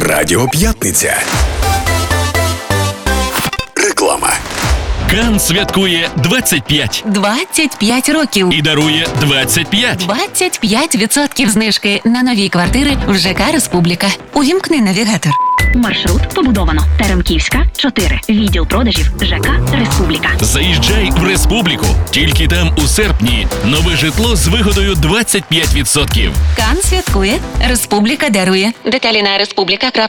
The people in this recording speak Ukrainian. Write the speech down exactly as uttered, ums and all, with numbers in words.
Радіо П'ятниця. Реклама. Кан святкує двадцять п'ять двадцять п'ять років. і дарує двадцять п'ять. двадцять п'ять відсотків знижки на нові квартири в ЖК «Республіка». Увімкни навігатор. Маршрут побудовано. Теремківська, чотири. Відділ продажів ЖК «Республіка». Заїжджай в Республіку. Тільки там у серпні нове житло з вигодою двадцять п'ять відсотків. Кан святкує, «Республіка» дарує. Деталі на республіка крапка